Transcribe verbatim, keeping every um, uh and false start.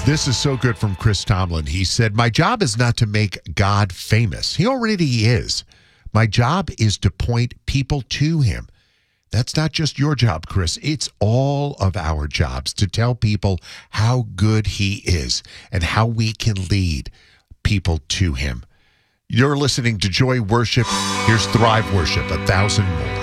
This is so good from Chris Tomlin. He said, my job is not to make God famous. He already is. My job is to point people to him. That's not just your job, Chris. It's all of our jobs to tell people how good he is and how we can lead people to him. You're listening to Joy Worship. Here's Thrive Worship, a thousand more.